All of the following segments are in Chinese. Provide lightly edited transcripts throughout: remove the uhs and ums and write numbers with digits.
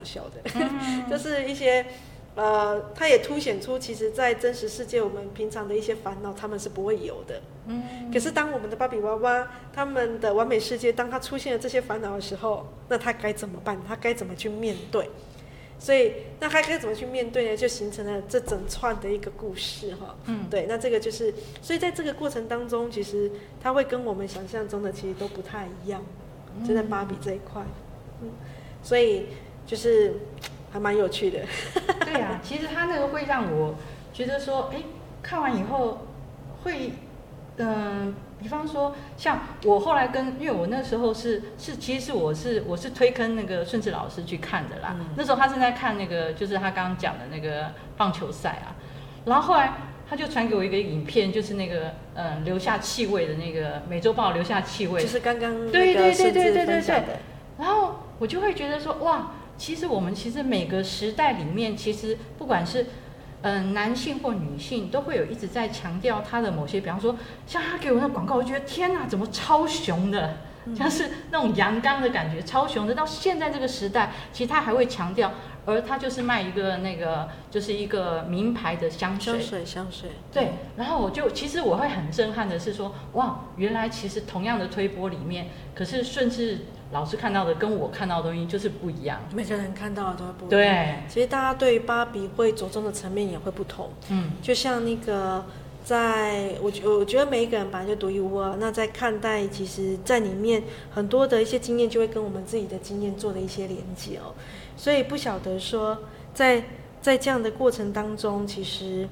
笑的，就是一些它也凸显出其实在真实世界我们平常的一些烦恼他们是不会有的。可是当我们的芭比娃娃他们的完美世界当它出现了这些烦恼的时候，那他该怎么办？他该怎么去面对？所以那他该怎么去面对呢？就形成了这整串的一个故事哈。对，那这个就是所以在这个过程当中，其实它会跟我们想象中的其实都不太一样，就在芭比这一块。所以就是还蛮有趣的。 对啊，其实他那个会让我觉得说，哎，看完以后会，比方说像我后来因为我那时候其实我是推坑那个顺治老师去看的啦。那时候他正在看那个就是他刚刚讲的那个棒球赛啊，然后后来他就传给我一个影片，就是那个留下气味的那个美洲豹留下气味， 就是刚刚那个顺治分享的。 然后我就会觉得说，哇，其实我们每个时代里面，其实不管是男性或女性，都会有一直在强调他的某些，比方说像他给我那广告，我觉得天哪，怎么超雄的，像是那种阳刚的感觉，超雄的。到现在这个时代，其实他还会强调，而他就是卖一个那个就是一个名牌的香水。对，然后其实我会很震撼的是说，哇，原来其实同样的推播里面，可是顺治老师看到的跟我看到的东西就是不一样， 每个人看到的都会不一样。 对， 其实大家对芭比会着重的层面也会不同。就像那个我觉得每一个人本来就独一无二，那在看待其实在里面很多的一些经验就会跟我们自己的经验做的一些连接哦。所以不晓得说在这样的过程当中，其实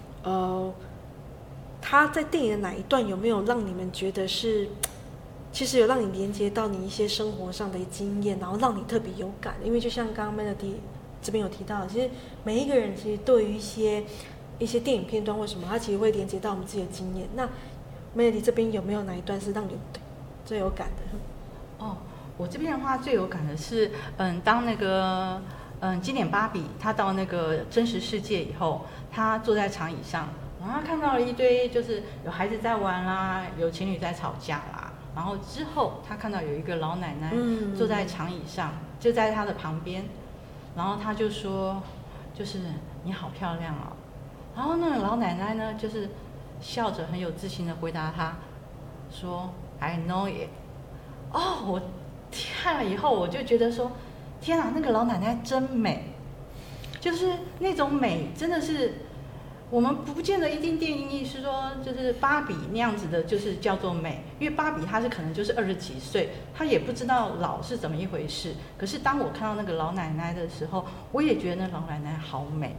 他在电影的哪一段有没有让你们觉得是其实有让你连接到你一些生活上的经验，然后让你特别有感？因为就像刚刚 Melody 这边有提到的，其实每一个人其实对于一些电影片段或什么，他其实会连接到我们自己的经验。那 Melody 这边有没有哪一段是让你最有感的？ 我这边的话最有感的是，当那个经典芭比她到那个真实世界以后，她坐在长椅上，然后她看到了一堆就是有孩子在玩啦，有情侣在吵架啦。然后之后，他看到有一个老奶奶坐在长椅上，就在他的旁边，然后他就说，就是你好漂亮哦。然后那个老奶奶呢，就是笑着很有自信的回答他，说 I know it。我看了以后，我就觉得说，天啊，那个老奶奶真美，就是那种美，真的是。我们不见得一定定义是说，就是芭比那样子的，就是叫做美，因为芭比她是可能就是20几岁，她也不知道老是怎么一回事。可是当我看到那个老奶奶的时候，我也觉得那老奶奶好美。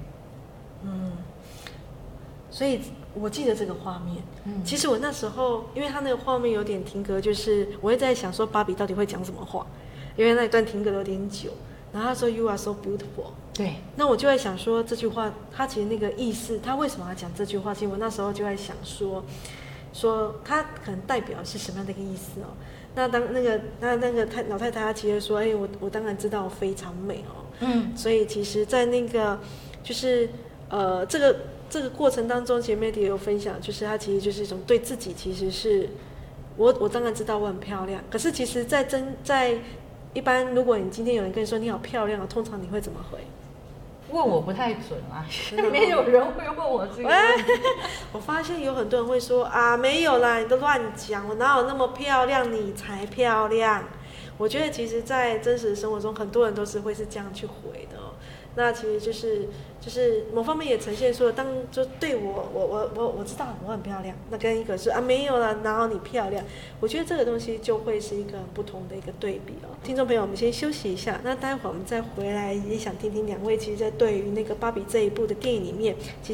所以我记得这个画面。其实我那时候，因为他那个画面有点停格，就是我会在想说芭比到底会讲什么话，因为那一段停格有点久。然后他说 You are so beautiful。 对， 那我就在想说这句话，他其实那个意思，他为什么要讲这句话？其实我那时候就在想说他可能代表是什么样的一个意思哦？那当那个老太太她其实说，我当然知道我非常美哦。所以其实，在那个就是这个过程当中，前面也有分享，就是他其实就是一种对自己其实是我当然知道我很漂亮，可是其实在一般，如果你今天有人跟你说你好漂亮，通常你会怎么回？ 问我不太准啊，没有人会问我这个问题。 我发现有很多人会说啊，没有啦，你都乱讲，我哪有那么漂亮，你才漂亮。我觉得其实，在真实的生活中，很多人都是会是这样去回的哦。那其实就是某方面也呈现出了，就对我知道我很漂亮，那跟一个是啊没有啦，然后你漂亮，我觉得这个东西就会是一个不同的一个对比哦。听众朋友，我们先休息一下，那待会儿我们再回来，也想听听两位其实在对于那个芭比这一部的电影里面，其实